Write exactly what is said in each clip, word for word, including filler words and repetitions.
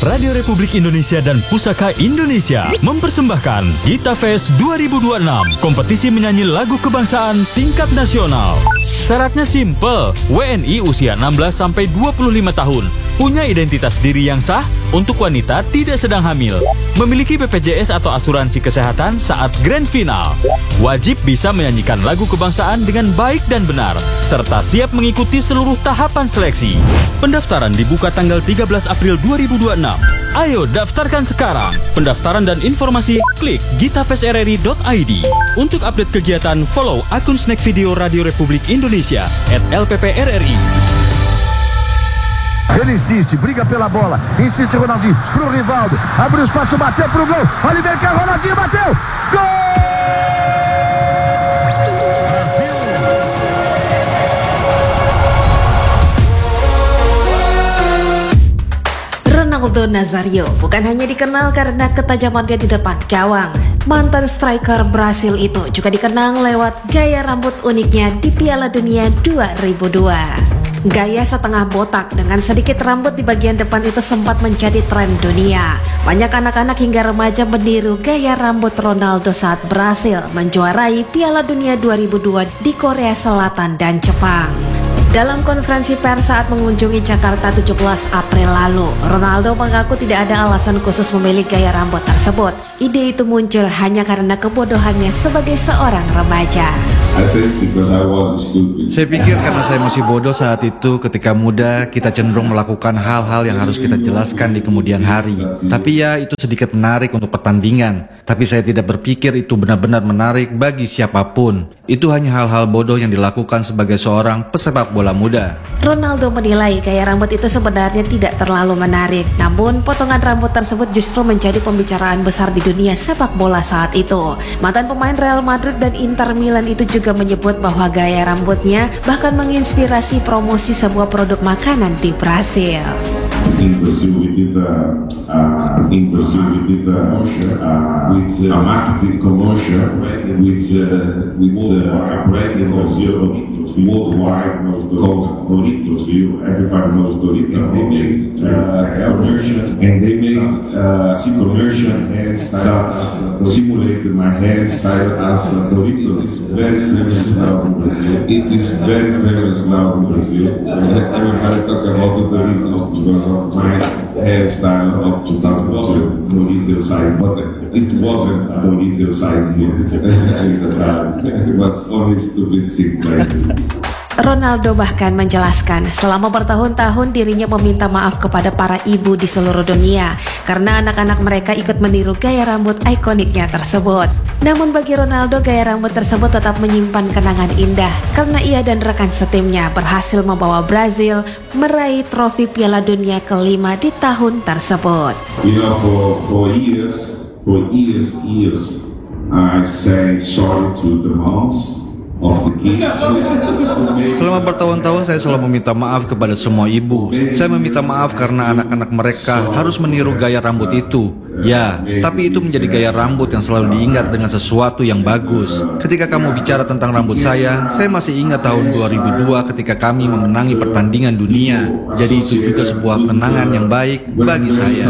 Radio Republik Indonesia dan Pusaka Indonesia mempersembahkan Gita Fest dua ribu dua puluh enam, kompetisi menyanyi lagu kebangsaan tingkat nasional. Syaratnya simple, W N I usia enam belas sampai dua puluh lima tahun, punya identitas diri yang sah, untuk wanita tidak sedang hamil, memiliki B P J S atau asuransi kesehatan saat grand final, wajib bisa menyanyikan lagu kebangsaan dengan baik dan benar, serta siap mengikuti seluruh tahapan seleksi. Pendaftaran dibuka tanggal tiga belas April dua ribu dua puluh enam. Ayo daftarkan sekarang. Pendaftaran dan informasi klik gitafestrri dot i d. Untuk update kegiatan, follow akun Snack Video Radio Republik Indonesia at L P P R R I. Ele insiste, briga pela bola, insiste Ronaldinho, pro Rivaldo, abre o espaço, bateu pro gol, Oliver Quer, Ronaldinho bateu, gol! Ronaldo Nazario bukan hanya dikenal karena ketajamannya di depan gawang. Mantan striker Brasil itu juga dikenang lewat gaya rambut uniknya di Piala Dunia dua ribu dua. Gaya setengah botak dengan sedikit rambut di bagian depan itu sempat menjadi tren dunia. Banyak anak-anak hingga remaja meniru gaya rambut Ronaldo saat Brasil menjuarai Piala Dunia dua ribu dua di Korea Selatan dan Jepang. Dalam konferensi pers saat mengunjungi Jakarta tujuh belas April lalu, Ronaldo mengaku tidak ada alasan khusus memilih gaya rambut tersebut. Ide itu muncul hanya karena kebodohannya sebagai seorang remaja. Saya pikir karena saya masih bodoh saat itu. Ketika muda, kita cenderung melakukan hal-hal yang harus kita jelaskan di kemudian hari. Tapi ya, itu sedikit menarik untuk pertandingan. Tapi saya tidak berpikir itu benar-benar menarik bagi siapapun. Itu hanya hal-hal bodoh yang dilakukan sebagai seorang pesepak bola muda. Ronaldo menilai gaya rambut itu sebenarnya tidak terlalu menarik. Namun, potongan rambut tersebut justru menjadi pembicaraan besar di dunia sepak bola saat itu. Mantan pemain Real Madrid dan Inter Milan itu juga menyebut bahwa gaya rambutnya bahkan menginspirasi promosi sebuah produk makanan di Brasil. In Brazil, we did a, uh, in Brazil we did a, uh, with uh, a marketing commercial with uh, with uh, a brand in Brazil worldwide called Doritos. You everybody knows Doritos. They made uh, commercial and they made uh, commercial that simulated my hairstyle as uh, Doritos. It's very famous now in Brazil. It is very famous now in Brazil. Everybody talk about the Doritos because of my hairstyle of two thousand two, Dorito size, but it wasn't a Dorito size yet. It was only stupid sick like Ronaldo bahkan menjelaskan selama bertahun-tahun dirinya meminta maaf kepada para ibu di seluruh dunia karena anak-anak mereka ikut meniru gaya rambut ikoniknya tersebut. Namun bagi Ronaldo, gaya rambut tersebut tetap menyimpan kenangan indah karena ia dan rekan setimnya berhasil membawa Brazil meraih trofi Piala Dunia kelima di tahun tersebut. You know, for, for years, for years, years, I say sorry to the moms. Selama bertahun-tahun saya selalu meminta maaf kepada semua ibu. Saya meminta maaf karena anak-anak mereka harus meniru gaya rambut itu. Ya, tapi itu menjadi gaya rambut yang selalu diingat dengan sesuatu yang bagus. Ketika kamu bicara tentang rambut saya, saya masih ingat tahun dua ribu dua ketika kami memenangi pertandingan dunia. Jadi itu juga sebuah kenangan yang baik bagi saya.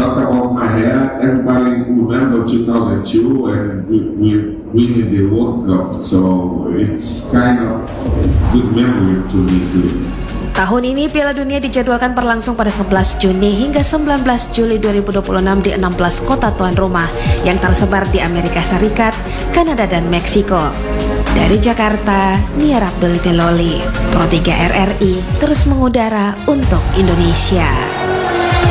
Winning the World Cup, so it's kind of good memory to me too. Tahun ini Piala Dunia dijadwalkan berlangsung pada sebelas Juni hingga sembilan belas Juli dua ribu dua puluh enam di enam belas kota tuan rumah yang tersebar di Amerika Serikat, Kanada dan Meksiko. Dari Jakarta, Nia Abdul Teloli, Pro tiga R R I terus mengudara untuk Indonesia.